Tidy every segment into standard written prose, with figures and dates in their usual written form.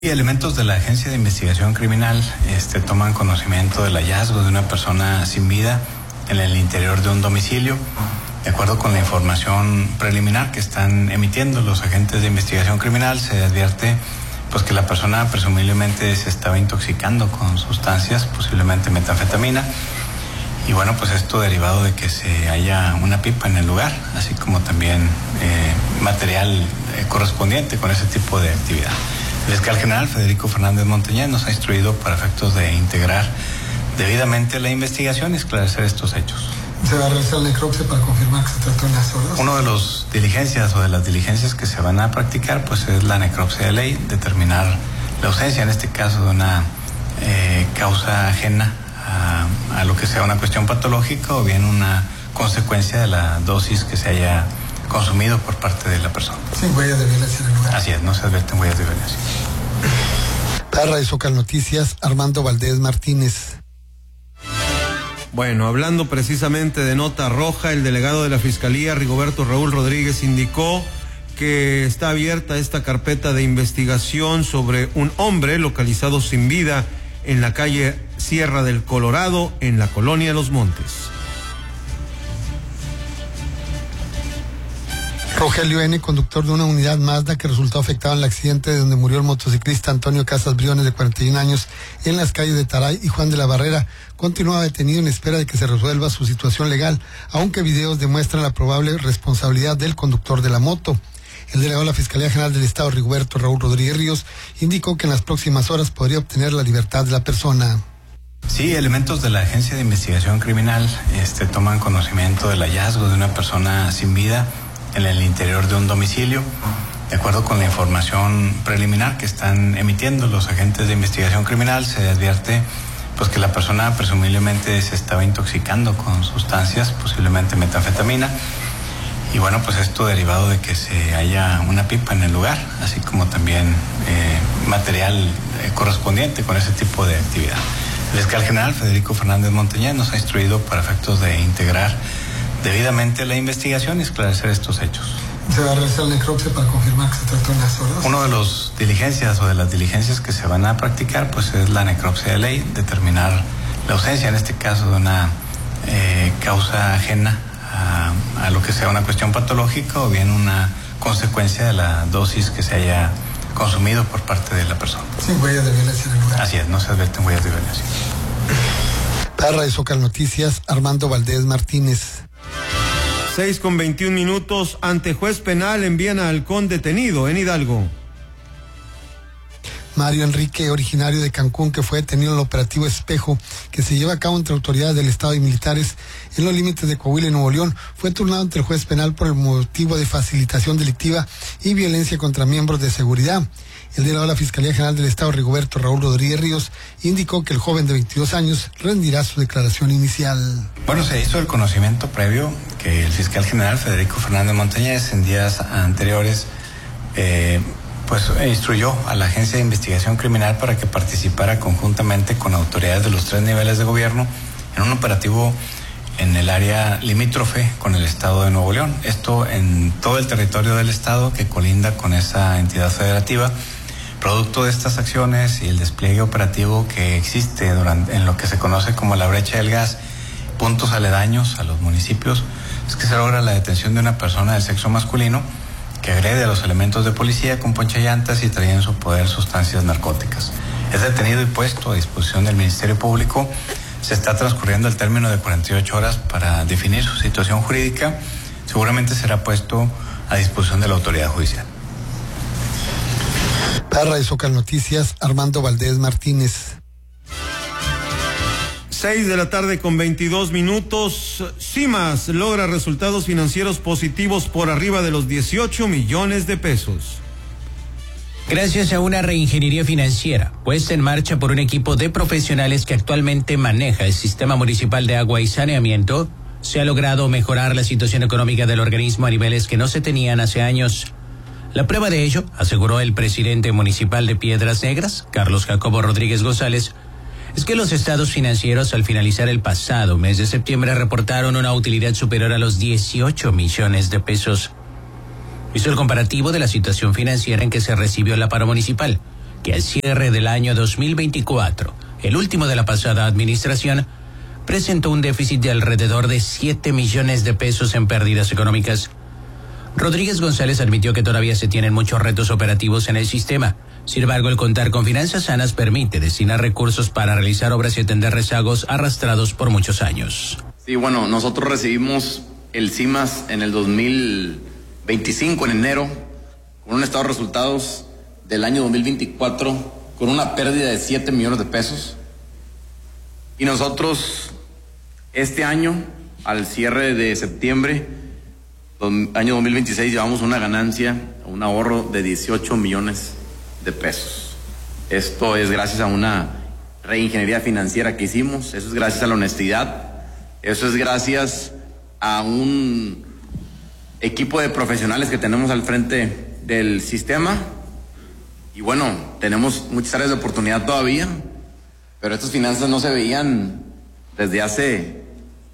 Y elementos de la Agencia de Investigación Criminal toman conocimiento del hallazgo de una persona sin vida en el interior de un domicilio. De acuerdo con la información preliminar que están emitiendo los agentes de investigación criminal, se advierte pues que la persona presumiblemente se estaba intoxicando con sustancias, posiblemente metanfetamina. Y bueno, pues esto derivado de que se halla una pipa en el lugar, así como también material correspondiente con ese tipo de actividad. El fiscal general Federico Fernández Montañez nos ha instruido para efectos de integrar debidamente la investigación y esclarecer estos hechos. ¿Se va a realizar la necropsia para confirmar que se trató de una sobredosis? Uno de las diligencias que se van a practicar pues es la necropsia de ley, determinar la ausencia, en este caso, de una causa ajena a lo que sea una cuestión patológica o bien una consecuencia de la dosis que se haya consumido por parte de la persona. Sin huellas de violencia en el lugar. Así es, no se advierten huellas de violencia. Para Radio Zócalo Noticias, Armando Valdés Martínez. Bueno, hablando precisamente de nota roja, el delegado de la Fiscalía, Rigoberto Raúl Rodríguez, indicó que está abierta esta carpeta de investigación sobre un hombre localizado sin vida en la calle Sierra del Colorado, en la colonia Los Montes. Rogelio N., conductor de una unidad Mazda que resultó afectado en el accidente donde murió el motociclista Antonio Casas Briones, de 41 años, en las calles de Taray y Juan de la Barrera, continúa detenido en espera de que se resuelva su situación legal, aunque videos demuestran la probable responsabilidad del conductor de la moto. El delegado de la Fiscalía General del Estado, Rigoberto Raúl Rodríguez Ríos, indicó que en las próximas horas podría obtener la libertad de la persona. Sí, elementos de la Agencia de Investigación Criminal toman conocimiento del hallazgo de una persona sin vida en el interior de un domicilio. De acuerdo con la información preliminar que están emitiendo los agentes de investigación criminal, se advierte pues que la persona presumiblemente se estaba intoxicando con sustancias, posiblemente metanfetamina. Y bueno, pues esto derivado de que se halla una pipa en el lugar, así como también material correspondiente con ese tipo de actividad. El fiscal general Federico Fernández Montañez nos ha instruido para efectos de integrar debidamente la investigación y esclarecer estos hechos. ¿Se va a realizar la necropsia para confirmar que se trató de una sobredosis? Uno de las diligencias que se van a practicar pues es la necropsia de ley, determinar la ausencia, en este caso, de una causa ajena a lo que sea una cuestión patológica o bien una consecuencia de la dosis que se haya consumido por parte de la persona. Sin huellas de violencia en el lugar. Así es, no se advierten huellas de violencia. Para Radio Zócalo Noticias, Armando Valdés Martínez. 6:21. Ante juez penal envían a halcón detenido en Hidalgo. Mario Enrique, originario de Cancún, que fue detenido en el operativo Espejo, que se lleva a cabo entre autoridades del Estado y militares en los límites de Coahuila y Nuevo León, fue turnado ante el juez penal por el motivo de facilitación delictiva y violencia contra miembros de seguridad. El delegado de la Fiscalía General del Estado, Rigoberto Raúl Rodríguez Ríos, indicó que el joven de 22 años rendirá su declaración inicial. Bueno, se hizo el conocimiento previo que el fiscal general Federico Fernández Montañez en días anteriores instruyó a la Agencia de Investigación Criminal para que participara conjuntamente con autoridades de los 3 niveles de gobierno en un operativo en el área limítrofe con el Estado de Nuevo León. Esto en todo el territorio del Estado que colinda con esa entidad federativa. Producto de estas acciones y el despliegue operativo que existe en lo que se conoce como la brecha del gas, puntos aledaños a los municipios, es que se logra la detención de una persona del sexo masculino que agrede a los elementos de policía con ponchallantas y traía en su poder sustancias narcóticas. Es detenido y puesto a disposición del Ministerio Público. Se está transcurriendo el término de 48 horas para definir su situación jurídica. Seguramente será puesto a disposición de la autoridad judicial. Para Radio Zócalo Noticias, Armando Valdés Martínez. 6:22. CIMAS logra resultados financieros positivos por arriba de los 18 millones de pesos. Gracias a una reingeniería financiera puesta en marcha por un equipo de profesionales que actualmente maneja el sistema municipal de agua y saneamiento, se ha logrado mejorar la situación económica del organismo a niveles que no se tenían hace años. La prueba de ello, aseguró el presidente municipal de Piedras Negras, Carlos Jacobo Rodríguez González, es que los estados financieros al finalizar el pasado mes de septiembre reportaron una utilidad superior a los 18 millones de pesos. Hizo el comparativo de la situación financiera en que se recibió la paro municipal, que al cierre del año 2024, el último de la pasada administración, presentó un déficit de alrededor de 7 millones de pesos en pérdidas económicas. Rodríguez González admitió que todavía se tienen muchos retos operativos en el sistema. Sin embargo, el contar con finanzas sanas permite destinar recursos para realizar obras y atender rezagos arrastrados por muchos años. Sí, bueno, nosotros recibimos el CIMAS en el 2025, en enero, con un estado de resultados del año 2024, con una pérdida de 7 millones de pesos. Y nosotros, este año, al cierre de septiembre, año 2026, llevamos una ganancia, un ahorro de 18 millones de pesos. Esto es gracias a una reingeniería financiera que hicimos, eso es gracias a la honestidad, eso es gracias a un equipo de profesionales que tenemos al frente del sistema. Y bueno, tenemos muchas áreas de oportunidad todavía, pero estas finanzas no se veían desde hace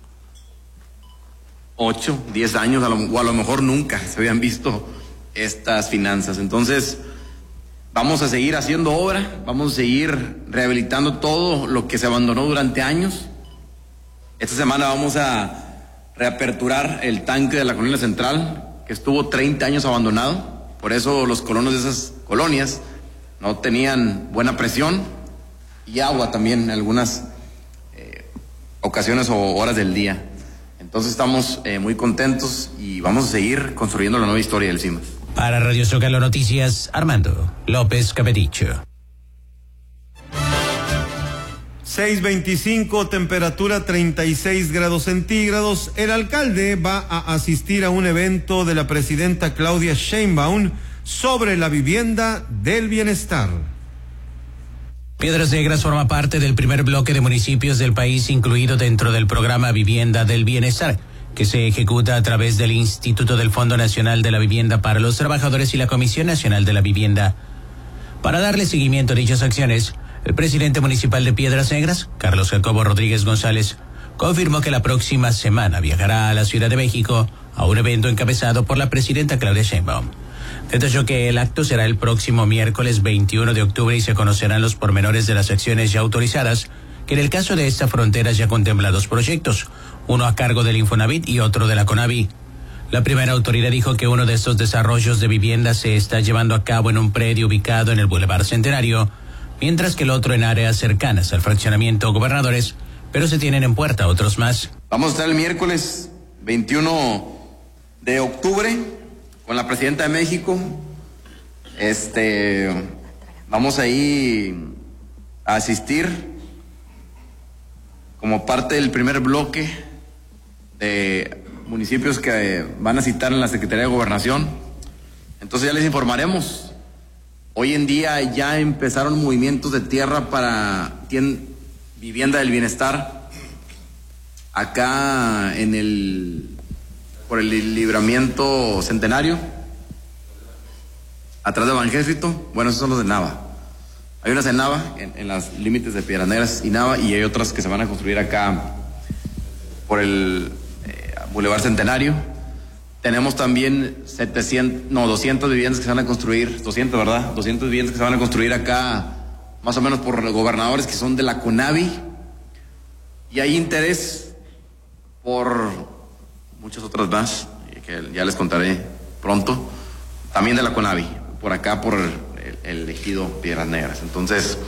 8, 10 años, o a lo mejor nunca se habían visto estas finanzas. Entonces, vamos a seguir haciendo obra, vamos a seguir rehabilitando todo lo que se abandonó durante años. Esta semana vamos a reaperturar el tanque de la Colonia Central, que estuvo 30 años abandonado. Por eso los colonos de esas colonias no tenían buena presión y agua también en algunas ocasiones o horas del día. Entonces estamos muy contentos y vamos a seguir construyendo la nueva historia del CIMAS. Para Radio Zócalo Noticias, Armando López Capedicho. 6:25, temperatura 36 grados centígrados. El alcalde va a asistir a un evento de la presidenta Claudia Sheinbaum sobre la vivienda del bienestar. Piedras Negras forma parte del primer bloque de municipios del país incluido dentro del programa Vivienda del Bienestar, que se ejecuta a través del Instituto del Fondo Nacional de la Vivienda para los Trabajadores y la Comisión Nacional de la Vivienda. Para darle seguimiento a dichas acciones, el presidente municipal de Piedras Negras, Carlos Jacobo Rodríguez González, confirmó que la próxima semana viajará a la Ciudad de México a un evento encabezado por la presidenta Claudia Sheinbaum. Detalló que el acto será el próximo miércoles 21 de octubre y se conocerán los pormenores de las acciones ya autorizadas, que en el caso de esta frontera ya contempla 2 proyectos, uno a cargo del Infonavit y otro de la CONAVI. La primera autoridad dijo que uno de estos desarrollos de vivienda se está llevando a cabo en un predio ubicado en el Boulevard Centenario, mientras que el otro en áreas cercanas al fraccionamiento Gobernadores, pero se tienen en puerta otros más. Vamos a estar el miércoles 21 de octubre con la presidenta de México. Vamos ahí a asistir como parte del primer bloque de municipios que van a citar en la Secretaría de Gobernación. Entonces ya les informaremos. Hoy en día ya empezaron movimientos de tierra para vivienda del bienestar acá por el libramiento Centenario, atrás de Banjército. Bueno, esos son los de Nava. Hay unas en Nava, en los límites de Piedras Negras y Nava, y hay otras que se van a construir acá por el Boulevard Centenario. Tenemos también 200 viviendas que se van a construir, 200, ¿verdad? 200 viviendas que se van a construir acá, más o menos por los Gobernadores, que son de la CONAVI. Y hay interés por muchas otras más, que ya les contaré pronto, también de la CONAVI, por acá, por el ejido Piedras Negras. Entonces,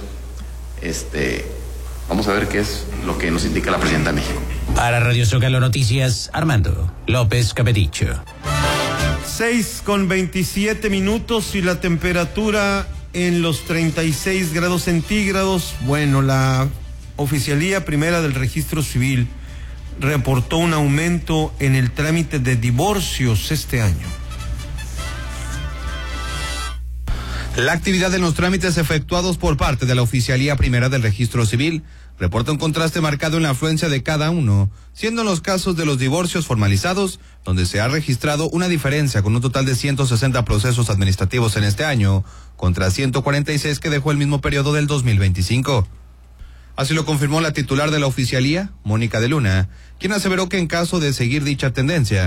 vamos a ver qué es lo que nos indica la presidenta de México. Para Radio Zócalo Noticias, Armando López Capedicho. 6:27 y la temperatura en los 36 grados centígrados. Bueno, la Oficialía Primera del Registro Civil reportó un aumento en el trámite de divorcios este año. La actividad en los trámites efectuados por parte de la Oficialía Primera del Registro Civil reporta un contraste marcado en la afluencia de cada uno, siendo en los casos de los divorcios formalizados, donde se ha registrado una diferencia con un total de 160 procesos administrativos en este año, contra 146 que dejó el mismo periodo del 2025. Así lo confirmó la titular de la Oficialía, Mónica de Luna, quien aseveró que en caso de seguir dicha tendencia,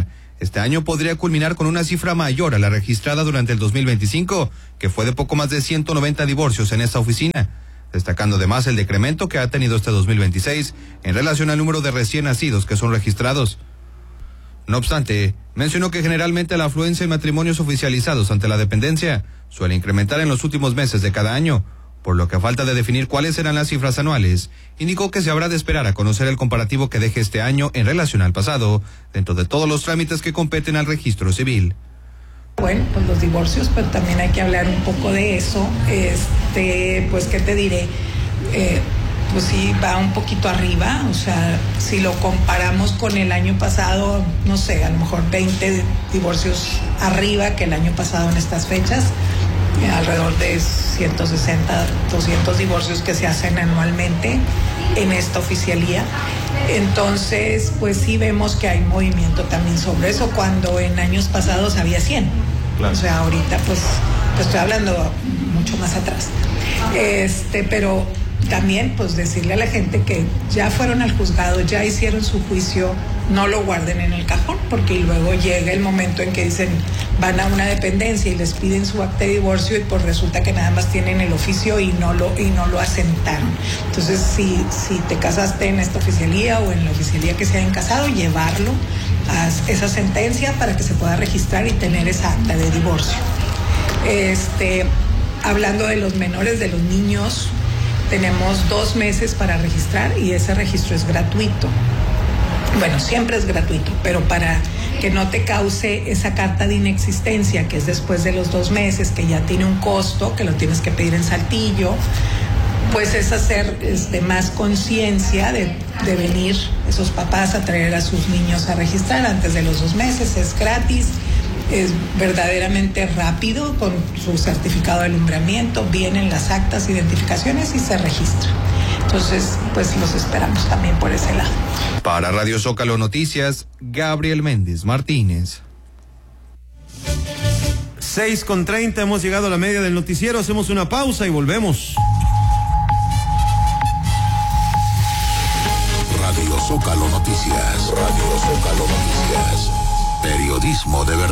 este año podría culminar con una cifra mayor a la registrada durante el 2025, que fue de poco más de 190 divorcios en esta oficina, destacando además el decremento que ha tenido este 2026 en relación al número de recién nacidos que son registrados. No obstante, mencionó que generalmente la afluencia en matrimonios oficializados ante la dependencia suele incrementar en los últimos meses de cada año, por lo que a falta de definir cuáles serán las cifras anuales, indicó que se habrá de esperar a conocer el comparativo que deje este año en relación al pasado, dentro de todos los trámites que competen al registro civil. Bueno, pues los divorcios, pero también hay que hablar un poco de eso. Pues, ¿qué te diré? Pues sí, va un poquito arriba, o sea, si lo comparamos con el año pasado, no sé, a lo mejor 20 divorcios arriba que el año pasado en estas fechas, alrededor de 160, 200 divorcios que se hacen anualmente en esta oficialía. Entonces, pues sí vemos que hay movimiento también sobre eso, cuando en años pasados había 100. Claro. O sea, ahorita pues estoy hablando mucho más atrás. Pero también pues decirle a la gente que ya fueron al juzgado, ya hicieron su juicio, no lo guarden en el cajón, porque luego llega el momento en que dicen, van a una dependencia y les piden su acta de divorcio y pues resulta que nada más tienen el oficio y no lo asentaron. Entonces, si te casaste en esta oficialía o en la oficialía que se hayan casado, llevarlo a esa sentencia para que se pueda registrar y tener esa acta de divorcio. Hablando de los menores, de los niños, tenemos 2 meses para registrar y ese registro es gratuito. Bueno, siempre es gratuito, pero para que no te cause esa carta de inexistencia, que es después de los 2 meses, que ya tiene un costo, que lo tienes que pedir en Saltillo, pues es hacer más conciencia de venir esos papás a traer a sus niños a registrar antes de los 2 meses. Es gratis, es verdaderamente rápido, con su certificado de alumbramiento, vienen las actas, identificaciones y se registra. Entonces, pues los esperamos también por ese lado. Para Radio Zócalo Noticias, Gabriel Méndez Martínez. 6:30, hemos llegado a la media del noticiero, hacemos una pausa y volvemos. Radio Zócalo Noticias, Radio Zócalo Noticias, periodismo de verdad.